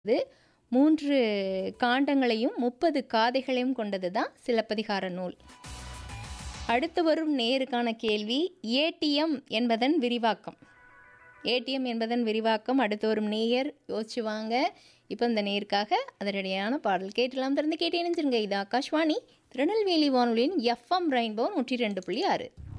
இது 3 காண்டங்களையும் 30 காதைகளையும் கொண்டது தான் சிலப்பதிகார நூல். அடுத்து வரும் நேருக்கான கேள்வி, ஏடிஎம் என்பதன் விரிவாக்கம். ஏடிஎம் என்பதன் விரிவாக்கம். அடுத்து வரும் நேயர் யோசிச்சு வாங்க. இப்போ இந்த நேருக்காக அதனடியான பாடல் கேட்டலாம். திறந்து கேட்டு இணைஞ்சிருங்க. இது ஆகாஷ்வாணி திருநெல்வேலி வானொலியின் எஃப்எம் ரெயின்போ 102.6.